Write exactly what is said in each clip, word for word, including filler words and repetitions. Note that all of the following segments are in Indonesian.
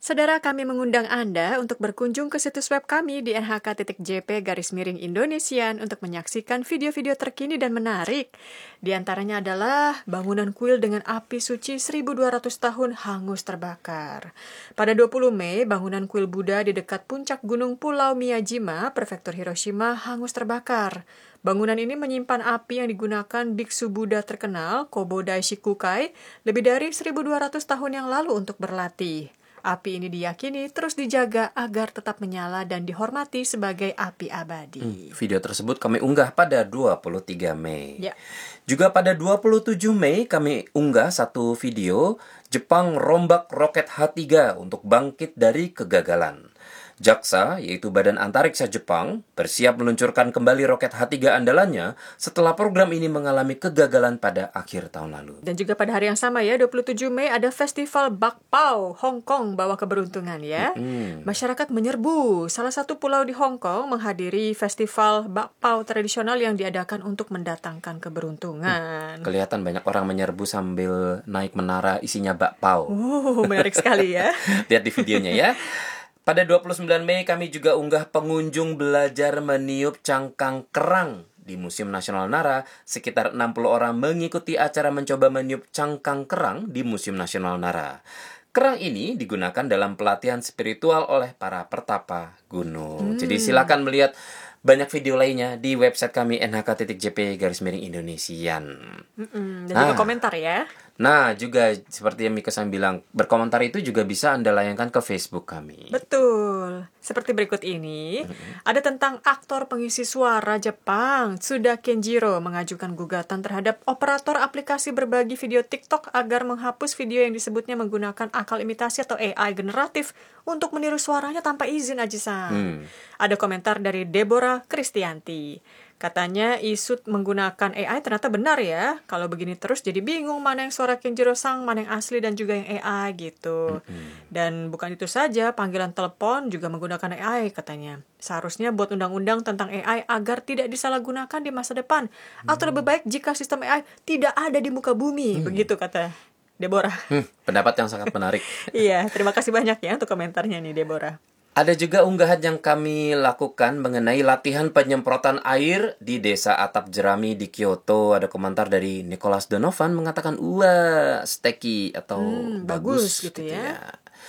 Saudara, kami mengundang Anda untuk berkunjung ke situs web kami di nhk.jp garis miring Indonesian untuk menyaksikan video-video terkini dan menarik. Di antaranya adalah bangunan kuil dengan api suci seribu dua ratus tahun hangus terbakar. Pada dua puluh Mei, bangunan kuil Buddha di dekat puncak gunung Pulau Miyajima, Prefektur Hiroshima, hangus terbakar. Bangunan ini menyimpan api yang digunakan biksu Buddha terkenal, Kobo Daishikukai, lebih dari seribu dua ratus tahun yang lalu untuk berlatih. Api ini diyakini terus dijaga agar tetap menyala dan dihormati sebagai api abadi. Hmm, video tersebut kami unggah pada dua puluh tiga Mei. Ya. Juga pada dua puluh tujuh Mei kami unggah satu video Jepang rombak roket H tiga untuk bangkit dari kegagalan. JAXA, yaitu Badan Antariksa Jepang, bersiap meluncurkan kembali roket H tiga andalannya setelah program ini mengalami kegagalan pada akhir tahun lalu. Dan juga pada hari yang sama ya, dua puluh tujuh Mei ada Festival Bakpao Hong Kong bawa keberuntungan ya. Mm-hmm. Masyarakat menyerbu salah satu pulau di Hong Kong menghadiri Festival Bakpao tradisional yang diadakan untuk mendatangkan keberuntungan. Hmm, kelihatan banyak orang menyerbu sambil naik menara isinya bakpao. Oh, menarik sekali ya. Lihat di videonya ya. Pada dua puluh sembilan Mei kami juga unggah pengunjung belajar meniup cangkang kerang di Museum Nasional Nara. Sekitar enam puluh orang mengikuti acara mencoba meniup cangkang kerang di Museum Nasional Nara. Kerang ini digunakan dalam pelatihan spiritual oleh para pertapa gunung. Hmm. Jadi silakan melihat banyak video lainnya di website kami nhk.jp garis miring Indonesian. Mm-mm. Dan nah, juga komentar ya. Nah, juga seperti yang Mika-san bilang, berkomentar itu juga bisa Anda layangkan ke Facebook kami. Betul. Seperti berikut ini, mm-hmm. ada tentang aktor pengisi suara Jepang, Tsuda Kenjiro, mengajukan gugatan terhadap operator aplikasi berbagi video TikTok agar menghapus video yang disebutnya menggunakan akal imitasi atau A I generatif untuk meniru suaranya tanpa izin, Aji-san. Hmm. Ada komentar dari Deborah Kristianti. Katanya isu menggunakan A I ternyata benar ya. Kalau begini terus jadi bingung mana yang suara Kenjiro-san, mana yang asli dan juga yang A I gitu. Mm-hmm. Dan bukan itu saja, panggilan telepon juga menggunakan A I katanya. Seharusnya buat undang-undang tentang A I agar tidak disalahgunakan di masa depan. Mm. Atau lebih baik jika sistem A I tidak ada di muka bumi. Mm. Begitu kata Deborah. Hmm, pendapat yang sangat menarik. Iya, terima kasih banyak ya untuk komentarnya nih Deborah. Ada juga unggahan yang kami lakukan mengenai latihan penyemprotan air di desa Atap Jerami di Kyoto. Ada komentar dari Nicholas Donovan mengatakan, wah, sticky atau hmm, bagus, bagus gitu, gitu ya. ya.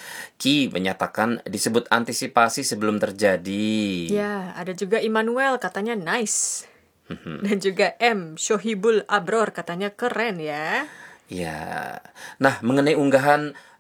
Ki menyatakan disebut antisipasi sebelum terjadi. Ya, ada juga Immanuel katanya nice. Dan juga M, Shohibul Abror katanya keren ya. Ya, nah mengenai unggahan